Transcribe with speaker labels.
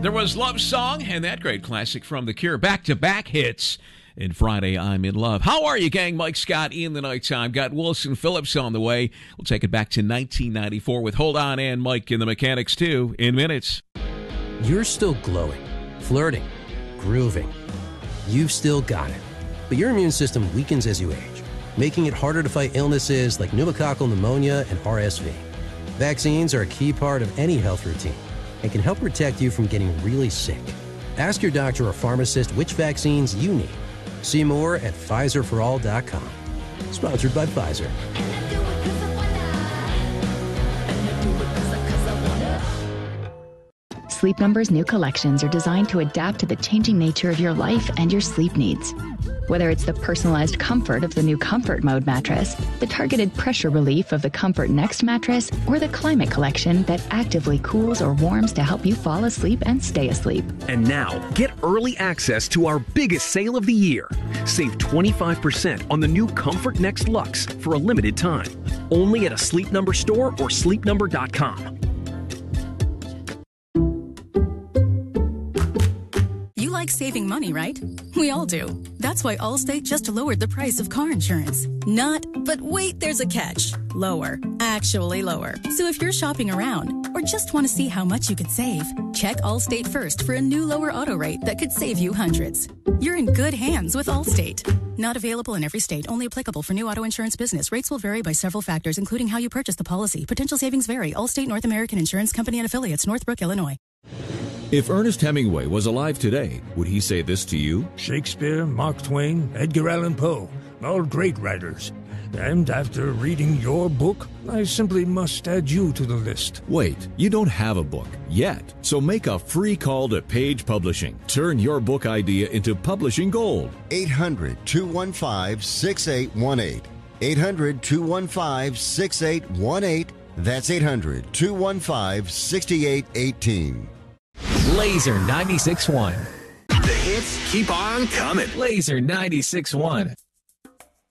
Speaker 1: There was Love Song and that great classic from The Cure. Back-to-back hits in Friday, I'm in Love. How are you, gang? Mike Scott in the nighttime. Got Wilson Phillips on the way. We'll take it back to 1994 with Hold On and Mike and the Mechanics 2 in minutes.
Speaker 2: You're still glowing, flirting, grooving. You've still got it. But your immune system weakens as you age, making it harder to fight illnesses like pneumococcal pneumonia and RSV. Vaccines are a key part of any health routine and can help protect you from getting really sick. Ask your doctor or pharmacist which vaccines you need. See more at PfizerForAll.com. Sponsored by Pfizer.
Speaker 3: Sleep Number's new collections are designed to adapt to the changing nature of your life and your sleep needs. Whether it's the personalized comfort of the new Comfort Mode mattress, the targeted pressure relief of the Comfort Next mattress, or the Climate Collection that actively cools or warms to help you fall asleep and stay asleep.
Speaker 4: And now, get early access to our biggest sale of the year. Save 25% on the new Comfort Next Luxe for a limited time. Only at a Sleep Number store or sleepnumber.com.
Speaker 5: Like saving money, right? We all do. That's why Allstate just lowered the price of car insurance. Not, but wait, there's a catch. Lower. Actually lower. So if you're shopping around or just want to see how much you could save, check Allstate first for a new lower auto rate that could save you hundreds. You're in good hands with Allstate. Not available in every state. Only applicable for new auto insurance business. Rates will vary by several factors, including how you purchase the policy. Potential savings vary. Allstate North American Insurance Company and Affiliates, Northbrook, Illinois.
Speaker 6: If Ernest Hemingway was alive today, would he say this to you?
Speaker 7: Shakespeare, Mark Twain, Edgar Allan Poe, all great writers. And after reading your book, I simply must add you to the list.
Speaker 6: Wait, you don't have a book yet. So make a free call to Page Publishing. Turn your book idea into publishing gold.
Speaker 8: 800-215-6818. 800-215-6818. That's 800-215-6818.
Speaker 9: Laser 96.1.
Speaker 10: The hits keep on coming.
Speaker 9: Laser 96.1.